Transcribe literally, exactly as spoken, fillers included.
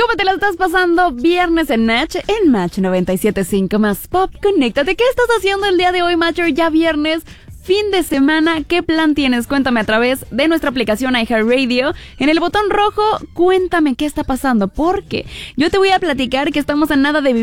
¿Cómo te la estás pasando? Viernes en Match, en Match noventa y siete punto cinco más Pop. Conéctate. ¿Qué estás haciendo el día de hoy, Matcher? Ya viernes, fin de semana. ¿Qué plan tienes? Cuéntame a través de nuestra aplicación iHeartRadio. En el botón rojo, cuéntame qué está pasando, porque yo te voy a platicar que estamos a nada de vivir